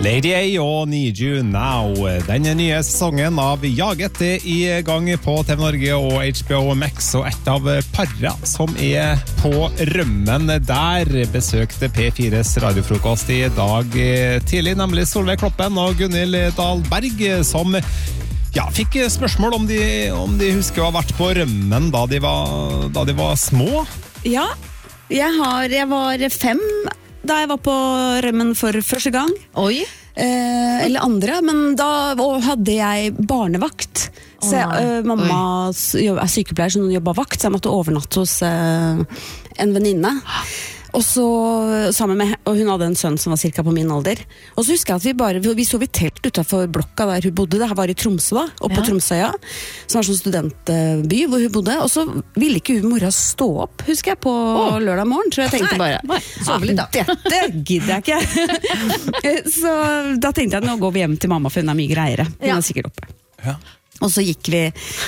Lady A og Need You Now. Den nye sesongen av Jaget I gang på TV Norge og HBO Max, og et av parra som på rømmen der besøkte P4s radiofrokost I dag tidlig, nemlig Solveig Kloppen og Gunhild Dahlberg, som fikk spørsmål om de husker å ha vært på rømmen da de var små. Ja, jeg var 5 da jeg var på rømmen for første gang. Oi. Eller andre, men da hadde jeg barnevakt. Så mamma sykepleier, så hun jobbet vakt, så jeg måtte overnatte hos en venninne. Og så sammen med, og hun hadde en sønn som var cirka på min alder. Og så husker jeg at vi sov I telt utenfor blokka der hun bodde. Det her var I Tromsø da, oppe på Tromsøya, som var sånn studentby hvor hun bodde. Og så ville ikke hun mora stå opp, husker jeg, på lørdag morgen. Så jeg tenkte bare, dette gidder jeg ikke. Så da tenkte jeg, nå går vi hjem til mamma, for hun mye greiere. Hun sikkert oppe. Ja. Og så gikk vi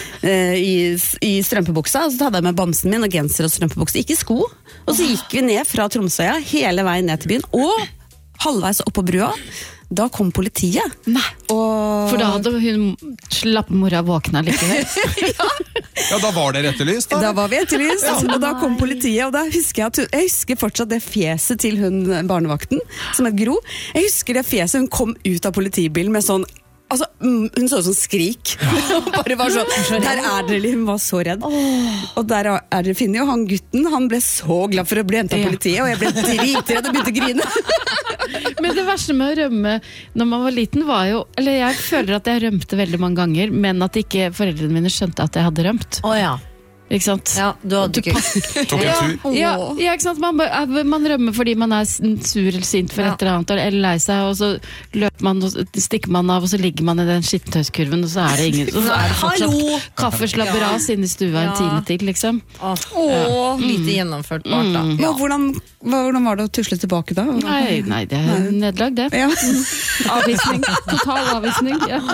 I strømpebuksa, og så hadde jeg med bamsen min og genser og strømpebuksa, ikke sko. Og så gikk vi ned fra Tromsøya, hele veien ned til byen, og halvveis opp på brua, da kom politiet. Nei, for da hadde hun slappmora våkna likevel. Ja, da var det etterlyst da? Da var vi etterlyst, og da kom politiet, og da husker jeg husker fortsatt det fjeset til hun barnevakten, som het Gro. Jeg husker det fjeset, hun kom ut av politibilen med sånn, altså, hun så sånn skrik og bare var sånn, der dere, hun var så redd og der dere finner jo han gutten, han ble så glad for å bli hentet av politiet, og jeg ble dritredd og begynte å grine. Men det verste med å rømme når man var liten var jo, eller jeg føler at jeg rømte veldig mange ganger, men at ikke foreldrene mine skjønte at jeg hadde rømt. Ikke sant? Ja, du hadde ikke tok en tur. Ja, ikke sant? Man rømmer fordi man sur eller sint for et eller annet, eller lei seg, og så løper man, og stikker man av, og så ligger man I den skittentøyskurven, og så det ingen, og så det fortsatt kaffeslabberas inne I stua en time til, liksom. Lite gjennomført part da. Hvordan var det å tusle tilbake da? Nei, det nedlag det. Avvisning, total avvisning,